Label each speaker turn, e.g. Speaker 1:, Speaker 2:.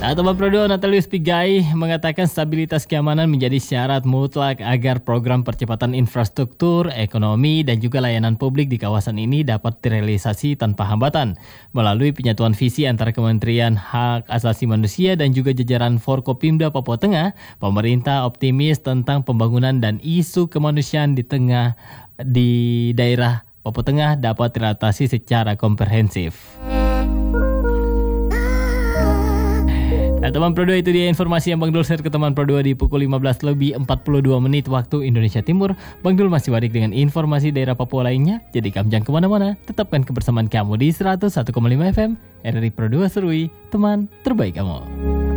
Speaker 1: Nah, teman Prodo Natalius Pigai mengatakan stabilitas keamanan menjadi syarat mutlak agar program percepatan infrastruktur, ekonomi, dan juga layanan publik di kawasan ini dapat direalisasi tanpa hambatan. Melalui penyatuan visi antara Kementerian Hak Asasi Manusia dan juga jajaran Forkopimda Papua Tengah, pemerintah optimis tentang pembangunan dan isu kemanusiaan di daerah Papua Tengah dapat teratasi secara komprehensif. Nah, teman Pro 2, itu dia informasi yang Bang Dul share ke teman Pro 2 di pukul 15:42 waktu Indonesia Timur. Bang Dul masih balik dengan informasi daerah Papua lainnya. Jadi kamu jangan kemana-mana, tetapkan kebersamaan kamu di 101,5 FM RRI Pro 2 Serui, teman terbaik kamu.